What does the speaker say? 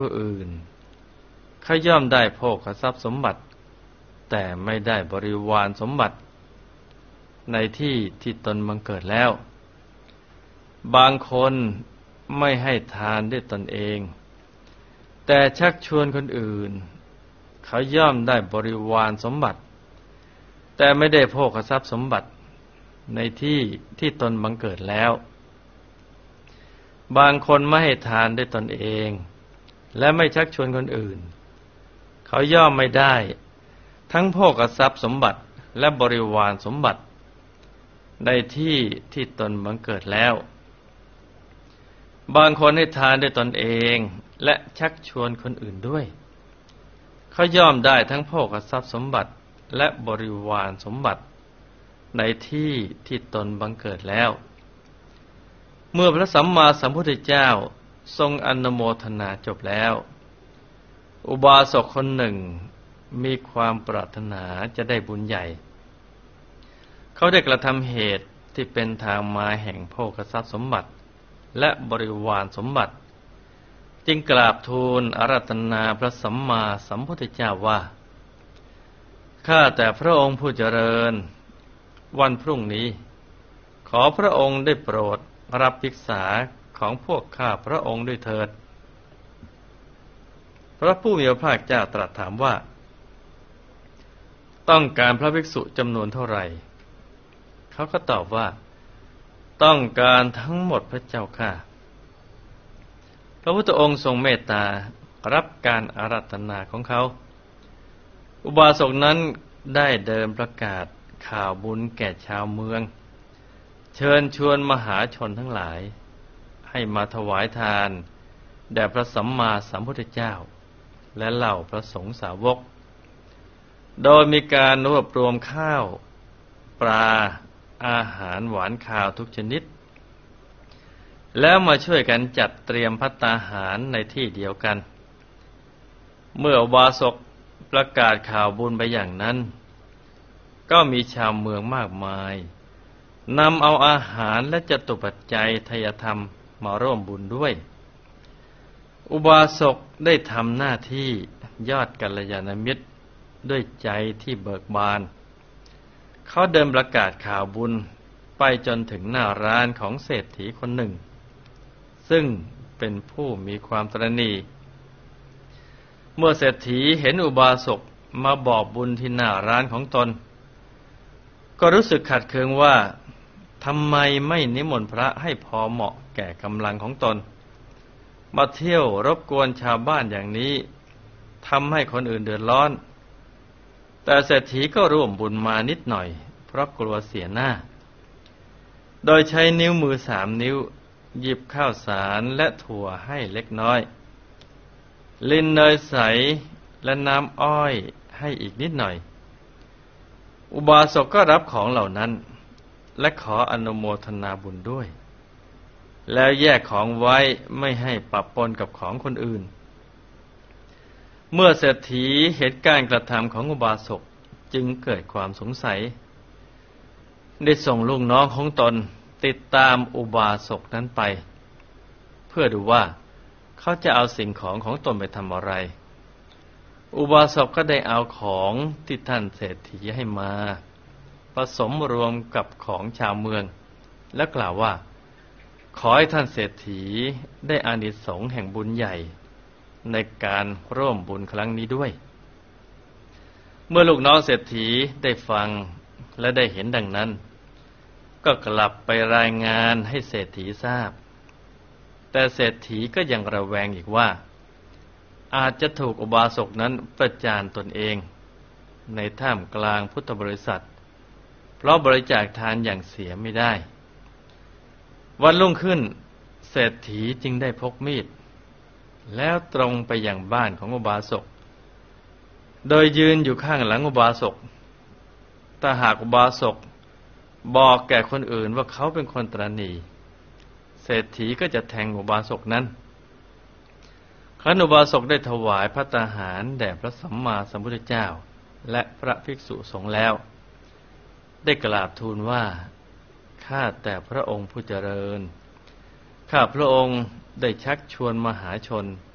ผู้อื่นเขาย่อมได้โภคทรัพย์สมบัติแต่ไม่ได้บริวารสมบัติในที่ที่ตนบังเกิดแล้วบางคนไม่ให้ทานด้วยตนเองแต่ชักชวนคนอื่นเขาย่อมได้บริวารสมบัติแต่ไม่ได้โภคทรัพย์สมบัติในที่ที่ตนบังเกิดแล้วบางคนไม่ให้ทานด้วยตนเองและไม่ชักชวนคนอื่นเขาย่อมไม่ได้ทั้งโภคทรัพย์สมบัติและบริวารสมบัติในที่ที่ตนบังเกิดแล้วบางคนให้ทานด้วยตนเองและชักชวนคนอื่นด้วยเขาย่อมได้ทั้งโภคทรัพย์สมบัติและบริวารสมบัติในที่ที่ตนบังเกิดแล้วเมื่อพระสัมมาสัมพุทธเจ้าทรงอนุโมทนาจบแล้วอุบาสกคนหนึ่งมีความปรารถนาจะได้บุญใหญ่เขาได้กระทำเหตุที่เป็นทางมาแห่งโภคทรัพย์สมบัติและบริวารสมบัติจึงกราบทูลอาราธนาพระสัมมาสัมพุทธเจ้าว่าข้าแต่พระองค์ผู้เจริญวันพรุ่งนี้ขอพระองค์ได้โปรดรับภิกษาของพวกข้าพระองค์ด้วยเถิดพระผู้มีพระภาคเจ้าตรัสถามว่าต้องการพระภิกษุจำนวนเท่าไหร่เขาก็ตอบว่าต้องการทั้งหมดพระเจ้าค่ะพระพุทธองค์ทรงเมตตารับการอาราธนาของเขาอุบาสกนั้นได้เดินประกาศข่าวบุญแก่ชาวเมืองเชิญชวนมหาชนทั้งหลายให้มาถวายทานแด่พระสัมมาสัมพุทธเจ้าและเหล่าพระสงฆ์สาวกโดยมีการรวบรวมข้าวปลาอาหารหวานข้าวทุกชนิดแล้วมาช่วยกันจัดเตรียมภัตตาหารในที่เดียวกันเมื่ออุบาสกประกาศข่าวบุญไปอย่างนั้นก็มีชาวเมืองมากมายนำเอาอาหารและจตุปัจจัยทายธรรมมาร่วมบุญด้วยอุบาสกได้ทำหน้าที่ยอดกัลยาณมิตรด้วยใจที่เบิกบานเขาเดินประกาศข่าวบุญไปจนถึงหน้าร้านของเศรษฐีคนหนึ่งซึ่งเป็นผู้มีความตระหนี่เมื่อเศรษฐีเห็นอุบาสกมาบอกบุญที่หน้าร้านของตนก็รู้สึกขัดเคืองว่าทำไมไม่นิมนต์พระให้พอเหมาะแก่กำลังของตนมาเที่ยวรบกวนชาวบ้านอย่างนี้ทำให้คนอื่นเดือดร้อนแต่เศรษฐีก็ร่วมบุญมานิดหน่อยเพราะกลัวเสียหน้าโดยใช้นิ้วมือ3 นิ้วหยิบข้าวสารและถั่วให้เล็กน้อยลิ้นเนยใสและน้ำอ้อยให้อีกนิดหน่อยอุบาสกก็รับของเหล่านั้นและขออนุโมทนาบุญด้วยแล้วแยกของไว้ไม่ให้ปะปนกับของคนอื่นเมื่อเศรษฐีเห็นการกระทำของอุบาสกจึงเกิดความสงสัยได้ส่งลูกน้องของตนติดตามอุบาสกนั้นไปเพื่อดูว่าเขาจะเอาสิ่งของของตนไปทำอะไรอุบาสกก็ได้เอาของที่ท่านเศรษฐีให้มาผสมรวมกับของชาวเมืองและกล่าวว่าขอให้ท่านเศรษฐีได้อานิสงส์แห่งบุญใหญ่ในการร่วมบุญครั้งนี้ด้วยเมื่อลูกน้องเศรษฐีได้ฟังและได้เห็นดังนั้นก็กลับไปรายงานให้เศรษฐีทราบแต่เศรษฐีก็ยังระแวงอีกว่าอาจจะถูกอุบาสกนั้นประจานตนเองในท่ามกลางพุทธบริษัทเพราะบริจาคทานอย่างเสียไม่ได้วันรุ่งขึ้นเศรษฐีจึงได้พกมีดแล้วตรงไปยังบ้านของอุบาสกโดยยืนอยู่ข้างหลังอุบาสกถ้าหากอุบาสกบอกแก่คนอื่นว่าเขาเป็นคนตระหนี่เศรษฐีก็จะแทงอุบาสกนั้นครั้นอุบาสกได้ถวายภัตตาหารแด่พระสัมมาสัมพุทธเจ้าและพระภิกษุสงฆ์แล้วได้กราบทูลว่าข้าแต่พระองค์ผู้เจริญข้าพระองค์ได้ชักชวนมหาชน